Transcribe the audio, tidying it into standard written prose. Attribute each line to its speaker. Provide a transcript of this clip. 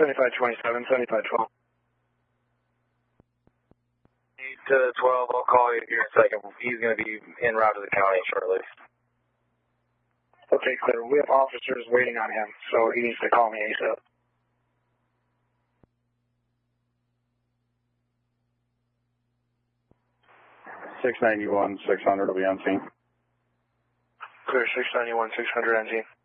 Speaker 1: 7527, 7512.
Speaker 2: 8 to 12, I'll call you here in a second. He's going to be en route to the county shortly.
Speaker 1: Okay, clear. We have officers waiting on him, so he needs to call me ASAP.
Speaker 3: .691, 600 will be on scene.
Speaker 1: Clear, 691, 600 on scene.